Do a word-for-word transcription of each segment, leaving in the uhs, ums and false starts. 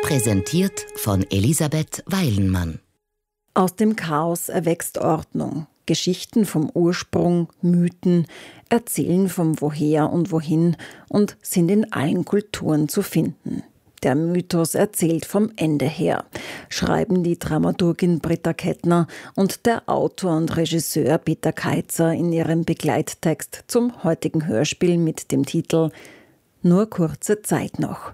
Präsentiert von Elisabeth Weilenmann. Aus dem Chaos erwächst Ordnung. Geschichten vom Ursprung, Mythen, erzählen vom Woher und Wohin und sind in allen Kulturen zu finden. Der Mythos erzählt vom Ende her, schreiben die Dramaturgin Britta Kettner und der Autor und Regisseur Peter Kaitzer in ihrem Begleittext zum heutigen Hörspiel mit dem Titel »Nur kurze Zeit noch«.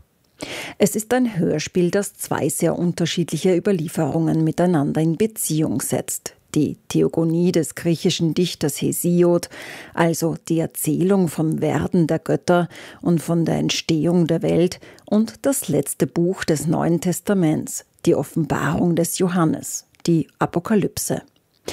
Es ist ein Hörspiel, das zwei sehr unterschiedliche Überlieferungen miteinander in Beziehung setzt. Die Theogonie des griechischen Dichters Hesiod, also die Erzählung vom Werden der Götter und von der Entstehung der Welt, und das letzte Buch des Neuen Testaments, die Offenbarung des Johannes, die Apokalypse.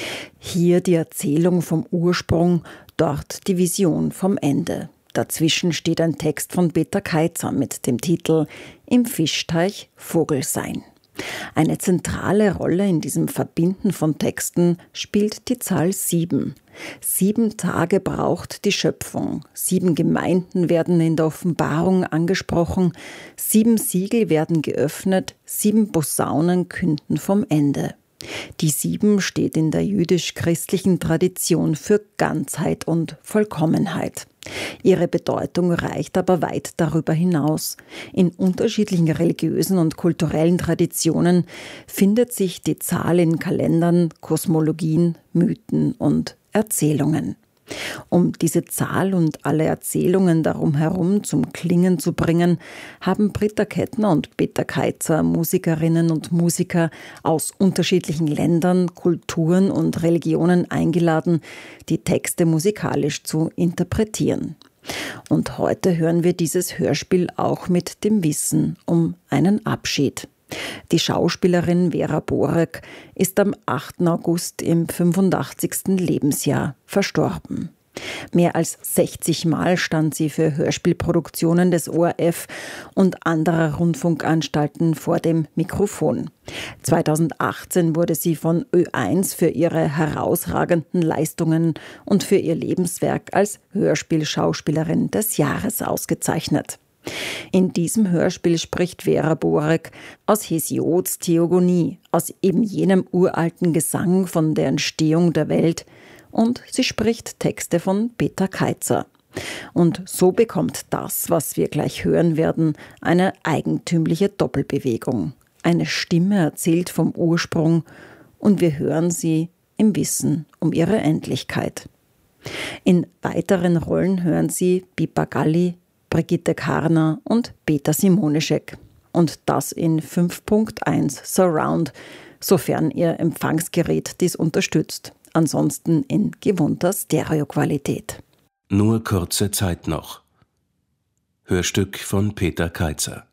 Hier die Erzählung vom Ursprung, dort die Vision vom Ende. Dazwischen steht ein Text von Peter Kaitzer mit dem Titel »Im Fischteich Vogelsein«. Eine zentrale Rolle in diesem Verbinden von Texten spielt die Zahl sieben. Sieben Tage braucht die Schöpfung. Sieben Gemeinden werden in der Offenbarung angesprochen. Sieben Siegel werden geöffnet. Sieben Posaunen künden vom Ende. Die Sieben steht in der jüdisch-christlichen Tradition für Ganzheit und Vollkommenheit. Ihre Bedeutung reicht aber weit darüber hinaus. In unterschiedlichen religiösen und kulturellen Traditionen findet sich die Zahl in Kalendern, Kosmologien, Mythen und Erzählungen. Um diese Zahl und alle Erzählungen darum herum zum Klingen zu bringen, haben Britta Kettner und Peter Kaitzer Musikerinnen und Musiker aus unterschiedlichen Ländern, Kulturen und Religionen eingeladen, die Texte musikalisch zu interpretieren. Und heute hören wir dieses Hörspiel auch mit dem Wissen um einen Abschied. Die Schauspielerin Vera Borek ist am achten August im fünfundachtzigsten Lebensjahr verstorben. Mehr als sechzig Mal stand sie für Hörspielproduktionen des O R F und anderer Rundfunkanstalten vor dem Mikrofon. zweitausendachtzehn wurde sie von Ö eins für ihre herausragenden Leistungen und für ihr Lebenswerk als Hörspielschauspielerin des Jahres ausgezeichnet. In diesem Hörspiel spricht Vera Borek aus Hesiods Theogonie, aus eben jenem uralten Gesang von der Entstehung der Welt, und sie spricht Texte von Peter Kaitzer. Und so bekommt das, was wir gleich hören werden, eine eigentümliche Doppelbewegung. Eine Stimme erzählt vom Ursprung und wir hören sie im Wissen um ihre Endlichkeit. In weiteren Rollen hören Sie Pippa Galli, Brigitte Karner und Peter Simonischek. Und das in fünf Punkt eins Surround, sofern Ihr Empfangsgerät dies unterstützt. Ansonsten in gewohnter Stereoqualität. Nur kurze Zeit noch. Hörstück von Peter Kaitzer.